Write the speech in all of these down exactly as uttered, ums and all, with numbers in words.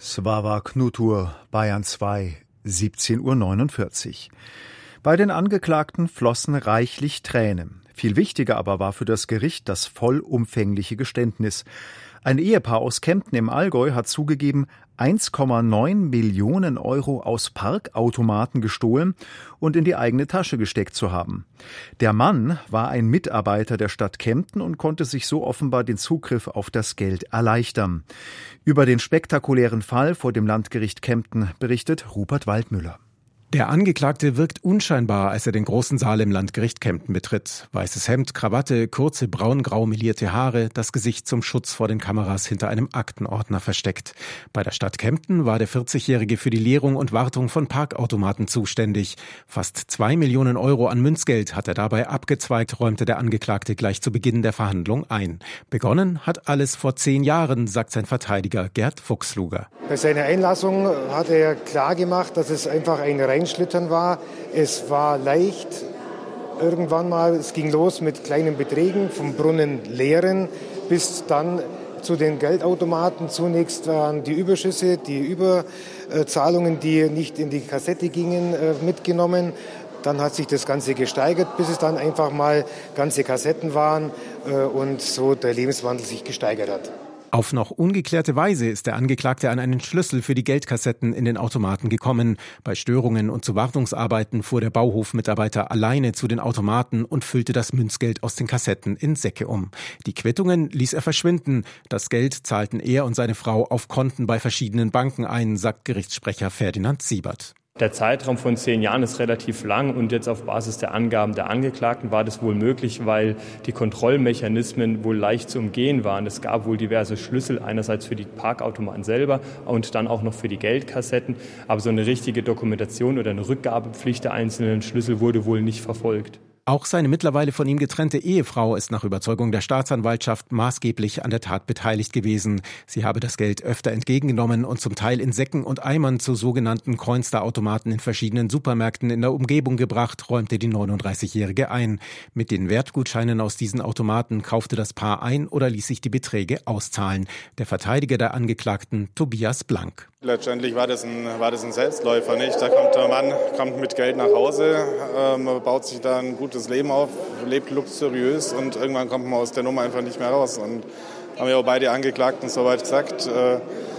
Svawa Knutur, Bayern zwei, siebzehn Uhr neunundvierzig. Bei den Angeklagten flossen reichlich Tränen. Viel wichtiger aber war für das Gericht das vollumfängliche Geständnis. Ein Ehepaar aus Kempten im Allgäu hat zugegeben, eins Komma neun Millionen Euro aus Parkautomaten gestohlen und in die eigene Tasche gesteckt zu haben. Der Mann war ein Mitarbeiter der Stadt Kempten und konnte sich so offenbar den Zugriff auf das Geld erleichtern. Über den spektakulären Fall vor dem Landgericht Kempten berichtet Rupert Waldmüller. Der Angeklagte wirkt unscheinbar, als er den großen Saal im Landgericht Kempten betritt. Weißes Hemd, Krawatte, kurze braun-grau melierte Haare, das Gesicht zum Schutz vor den Kameras hinter einem Aktenordner versteckt. Bei der Stadt Kempten war der vierzigjährige für die Leerung und Wartung von Parkautomaten zuständig. Fast zwei Millionen Euro an Münzgeld hat er dabei abgezweigt, räumte der Angeklagte gleich zu Beginn der Verhandlung ein. Begonnen hat alles vor zehn Jahren, sagt sein Verteidiger Gerd Fuchsluger. Bei seiner Einlassung hat er klar gemacht, dass es einfach ein Reinschlittern war. Es war leicht. Irgendwann mal, es ging los mit kleinen Beträgen, vom Brunnen leeren bis dann zu den Geldautomaten. Zunächst waren die Überschüsse, die Überzahlungen, die nicht in die Kassette gingen, mitgenommen. Dann hat sich das Ganze gesteigert, bis es dann einfach mal ganze Kassetten waren und so der Lebenswandel sich gesteigert hat. Auf noch ungeklärte Weise ist der Angeklagte an einen Schlüssel für die Geldkassetten in den Automaten gekommen. Bei Störungen und zu Wartungsarbeiten fuhr der Bauhofmitarbeiter alleine zu den Automaten und füllte das Münzgeld aus den Kassetten in Säcke um. Die Quittungen ließ er verschwinden. Das Geld zahlten er und seine Frau auf Konten bei verschiedenen Banken ein, sagt Gerichtssprecher Ferdinand Siebert. Der Zeitraum von zehn Jahren ist relativ lang und jetzt auf Basis der Angaben der Angeklagten war das wohl möglich, weil die Kontrollmechanismen wohl leicht zu umgehen waren. Es gab wohl diverse Schlüssel, einerseits für die Parkautomaten selber und dann auch noch für die Geldkassetten. Aber so eine richtige Dokumentation oder eine Rückgabepflicht der einzelnen Schlüssel wurde wohl nicht verfolgt. Auch seine mittlerweile von ihm getrennte Ehefrau ist nach Überzeugung der Staatsanwaltschaft maßgeblich an der Tat beteiligt gewesen. Sie habe das Geld öfter entgegengenommen und zum Teil in Säcken und Eimern zu sogenannten Coinstar-Automaten in verschiedenen Supermärkten in der Umgebung gebracht, räumte die neununddreißigjährige ein. Mit den Wertgutscheinen aus diesen Automaten kaufte das Paar ein oder ließ sich die Beträge auszahlen. Der Verteidiger der Angeklagten, Tobias Blank. Letztendlich war das ein, war das ein Selbstläufer, nicht? Da kommt der Mann, kommt mit Geld nach Hause, ähm, baut sich da ein gutes Leben auf, lebt luxuriös und irgendwann kommt man aus der Nummer einfach nicht mehr raus. Und haben ja auch beide Angeklagten soweit gesagt, äh,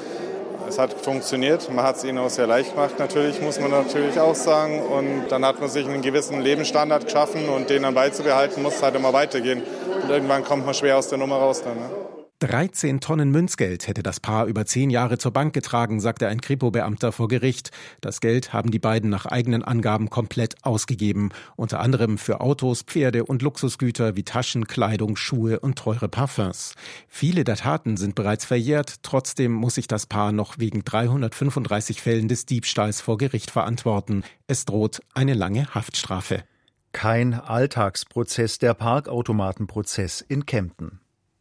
es hat funktioniert. Man hat es ihnen auch sehr leicht gemacht, natürlich, muss man natürlich auch sagen. Und dann hat man sich einen gewissen Lebensstandard geschaffen und den dann beizubehalten, muss halt immer weitergehen. Und irgendwann kommt man schwer aus der Nummer raus dann, ne? dreizehn Tonnen Münzgeld hätte das Paar über zehn Jahre zur Bank getragen, sagte ein Kripo-Beamter vor Gericht. Das Geld haben die beiden nach eigenen Angaben komplett ausgegeben. Unter anderem für Autos, Pferde und Luxusgüter wie Taschen, Kleidung, Schuhe und teure Parfums. Viele der Taten sind bereits verjährt. Trotzdem muss sich das Paar noch wegen dreihundertfünfunddreißig Fällen des Diebstahls vor Gericht verantworten. Es droht eine lange Haftstrafe. Kein Alltagsprozess, der Parkautomatenprozess in Kempten.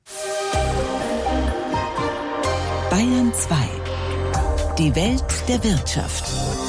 Bayern zwei. Die Welt der Wirtschaft.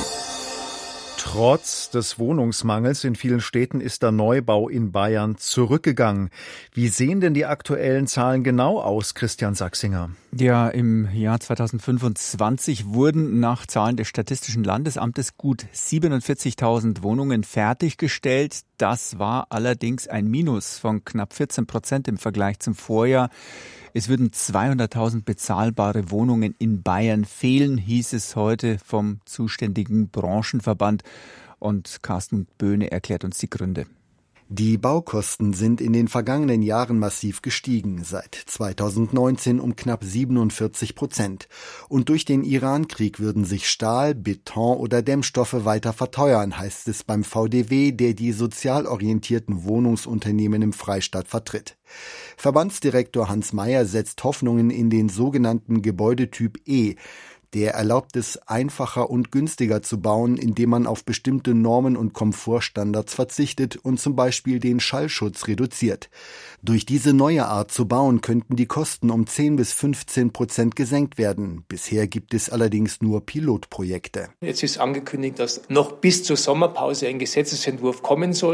Trotz des Wohnungsmangels in vielen Städten ist der Neubau in Bayern zurückgegangen. Wie sehen denn die aktuellen Zahlen genau aus, Christian Sachsinger? Ja, im Jahr zweitausendfünfundzwanzig wurden nach Zahlen des Statistischen Landesamtes gut siebenundvierzigtausend Wohnungen fertiggestellt. Das war allerdings ein Minus von knapp vierzehn Prozent im Vergleich zum Vorjahr. Es würden zweihunderttausend bezahlbare Wohnungen in Bayern fehlen, hieß es heute vom zuständigen Branchenverband. Und Carsten Böhne erklärt uns die Gründe. Die Baukosten sind in den vergangenen Jahren massiv gestiegen, seit zweitausendneunzehn um knapp siebenundvierzig Prozent. Und durch den Iran-Krieg würden sich Stahl, Beton oder Dämmstoffe weiter verteuern, heißt es beim V D W, der die sozial orientierten Wohnungsunternehmen im Freistaat vertritt. Verbandsdirektor Hans Mayer setzt Hoffnungen in den sogenannten Gebäudetyp E. Der erlaubt es, einfacher und günstiger zu bauen, indem man auf bestimmte Normen und Komfortstandards verzichtet und zum Beispiel den Schallschutz reduziert. Durch diese neue Art zu bauen könnten die Kosten um zehn bis fünfzehn Prozent gesenkt werden. Bisher gibt es allerdings nur Pilotprojekte. Jetzt ist angekündigt, dass noch bis zur Sommerpause ein Gesetzesentwurf kommen soll.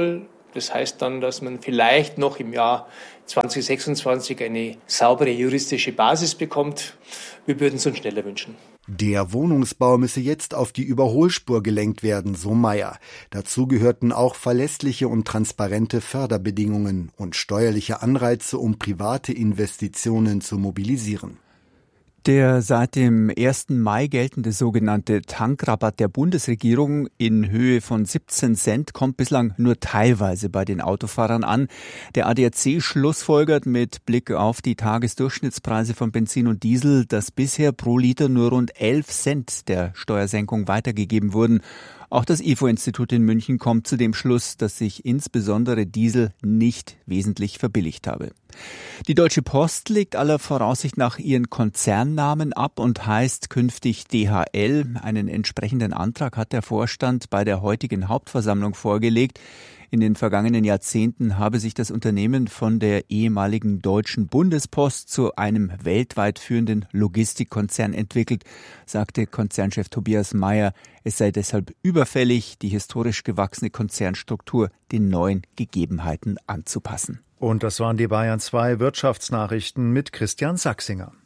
Das heißt dann, dass man vielleicht noch im Jahr zwanzig sechsundzwanzig eine saubere juristische Basis bekommt. Wir würden es uns schneller wünschen. Der Wohnungsbau müsse jetzt auf die Überholspur gelenkt werden, so Mayer. Dazu gehörten auch verlässliche und transparente Förderbedingungen und steuerliche Anreize, um private Investitionen zu mobilisieren. Der seit dem ersten Mai geltende sogenannte Tankrabatt der Bundesregierung in Höhe von siebzehn Cent kommt bislang nur teilweise bei den Autofahrern an. Der A D A C schlussfolgert mit Blick auf die Tagesdurchschnittspreise von Benzin und Diesel, dass bisher pro Liter nur rund elf Cent der Steuersenkung weitergegeben wurden. Auch das I F O-Institut in München kommt zu dem Schluss, dass sich insbesondere Diesel nicht wesentlich verbilligt habe. Die Deutsche Post legt aller Voraussicht nach ihren Konzernnamen ab und heißt künftig D H L. Einen entsprechenden Antrag hat der Vorstand bei der heutigen Hauptversammlung vorgelegt. In den vergangenen Jahrzehnten habe sich das Unternehmen von der ehemaligen Deutschen Bundespost zu einem weltweit führenden Logistikkonzern entwickelt, sagte Konzernchef Tobias Mayer. Es sei deshalb überfällig, die historisch gewachsene Konzernstruktur den neuen Gegebenheiten anzupassen. Und das waren die Bayern zwei Wirtschaftsnachrichten mit Christian Sachsinger.